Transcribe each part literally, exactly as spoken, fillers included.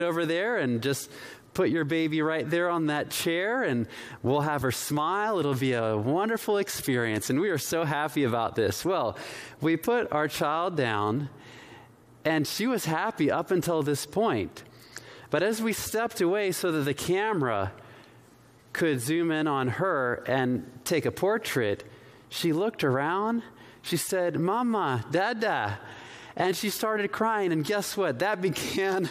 over there and just put your baby right there on that chair, and we'll have her smile. It'll be a wonderful experience, and we are so happy about this. Well, we put our child down, and she was happy up until this point. But as we stepped away so that the camera could zoom in on her and take a portrait, she looked around. She said, "Mama, Dada," and she started crying. And guess what? That began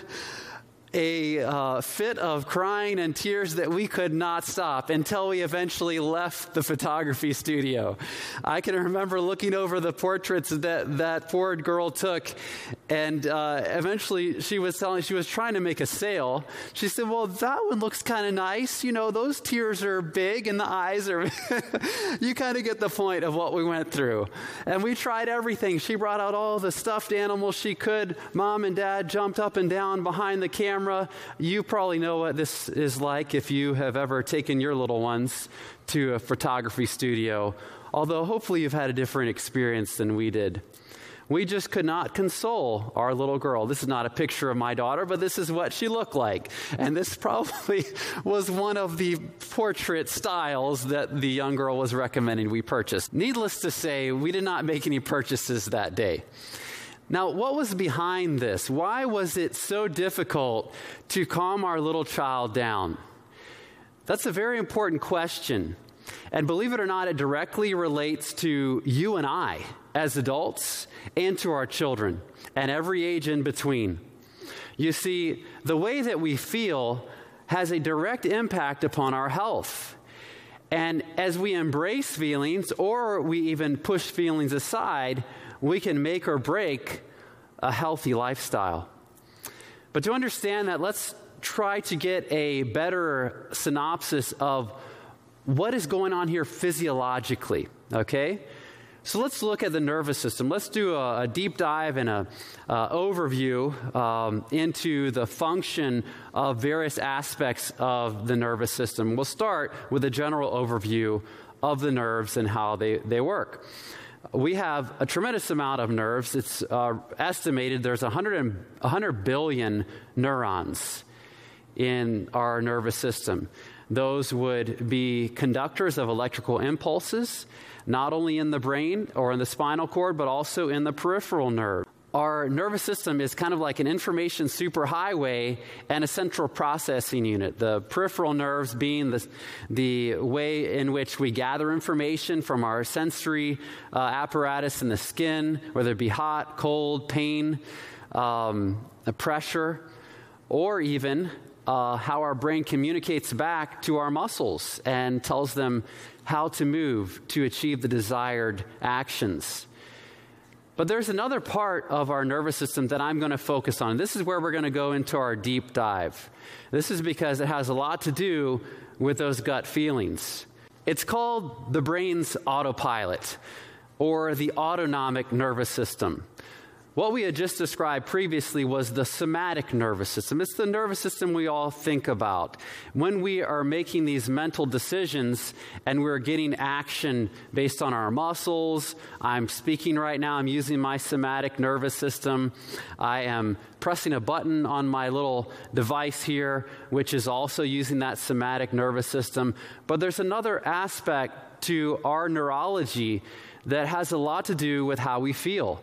a uh, fit of crying and tears that we could not stop until we eventually left the photography studio. I can remember looking over the portraits that that poor girl took, and uh, eventually she was telling, she was trying to make a sale. She said, "Well, that one looks kind of nice. You know, those tears are big and the eyes are..." You kind of get the point of what we went through. And we tried everything. She brought out all the stuffed animals she could. Mom and Dad jumped up and down behind the camera. You probably know what this is like if you have ever taken your little ones to a photography studio, although hopefully you've had a different experience than we did. We just could not console our little girl. This is not a picture of my daughter, but this is what she looked like. And this probably was one of the portrait styles that the young girl was recommending we purchase. Needless to say, we did not make any purchases that day. Now, what was behind this? Why was it so difficult to calm our little child down? That's a very important question. And believe it or not, it directly relates to you and I as adults and to our children and every age in between. You see, the way that we feel has a direct impact upon our health. And as we embrace feelings, or we even push feelings aside, we can make or break a healthy lifestyle. But to understand that, let's try to get a better synopsis of what is going on here physiologically, okay? So let's look at the nervous system. Let's do a, a deep dive and a uh, overview um, into the function of various aspects of the nervous system. We'll start with a general overview of the nerves and how they, they work. We have a tremendous amount of nerves. It's uh, estimated there's one hundred billion neurons in our nervous system. Those would be conductors of electrical impulses, not only in the brain or in the spinal cord, but also in the peripheral nerve. Our nervous system is kind of like an information superhighway and a central processing unit. The peripheral nerves being the, the way in which we gather information from our sensory uh, apparatus in the skin, whether it be hot, cold, pain, um, pressure, or even uh, how our brain communicates back to our muscles and tells them how to move to achieve the desired actions. But there's another part of our nervous system that I'm going to focus on. This is where we're going to go into our deep dive. This is because it has a lot to do with those gut feelings. It's called the brain's autopilot, or the autonomic nervous system. What we had just described previously was the somatic nervous system. It's the nervous system we all think about. When we are making these mental decisions and we're getting action based on our muscles, I'm speaking right now, I'm using my somatic nervous system. I am pressing a button on my little device here, which is also using that somatic nervous system. But there's another aspect to our neurology that has a lot to do with how we feel.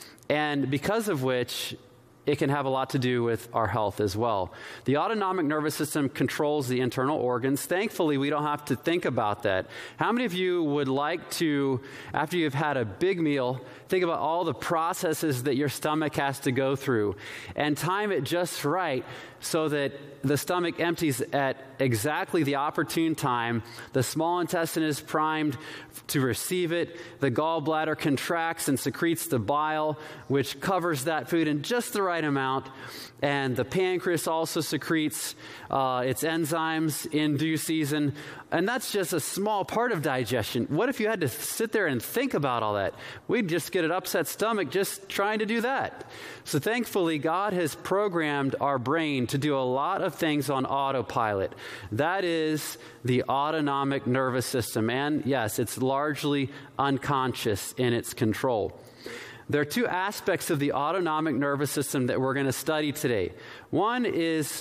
And because of which, it can have a lot to do with our health as well. The autonomic nervous system controls the internal organs. Thankfully, we don't have to think about that. How many of you would like to, after you've had a big meal, think about all the processes that your stomach has to go through and time it just right so that the stomach empties at exactly the opportune time, the small intestine is primed to receive it, the gallbladder contracts and secretes the bile, which covers that food in just the right amount, and the pancreas also secretes uh, its enzymes in due season, and that's just a small part of digestion. What if you had to sit there and think about all that? We'd just get an upset stomach just trying to do that. So thankfully, God has programmed our brain to do a lot of things on autopilot. That is the autonomic nervous system. And yes, it's largely unconscious in its control. there are two aspects of the autonomic nervous system that we're going to study today. One is